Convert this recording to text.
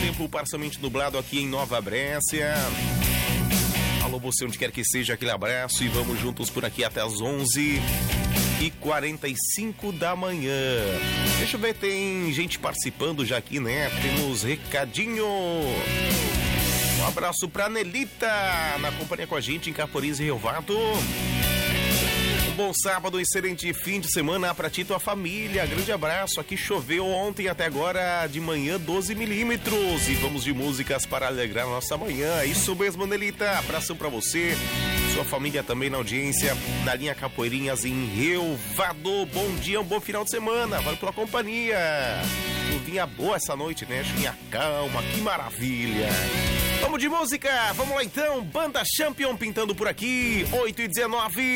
Tempo parcialmente nublado aqui em Nova Brécia. Alô, você onde quer que seja, aquele abraço e vamos juntos por aqui até as 11h45 da manhã. Deixa eu ver, tem gente participando já aqui, né? Temos recadinho. Um abraço pra Nelita, na companhia com a gente em Caporiz e Rio Vado. Um bom sábado, excelente fim de semana pra ti e tua família. Grande abraço, aqui choveu ontem até agora de manhã 12 milímetros. E vamos de músicas para alegrar nossa manhã. Isso mesmo, Nelita, abração pra você, sua família também na audiência, na linha Capoeirinhas em Rio Vado. Bom dia, um bom final de semana, valeu pela companhia. Chuvinha boa essa noite, né? Chuvinha calma, que maravilha. Vamos de música, vamos lá então, Banda Champion pintando por aqui, 8h19.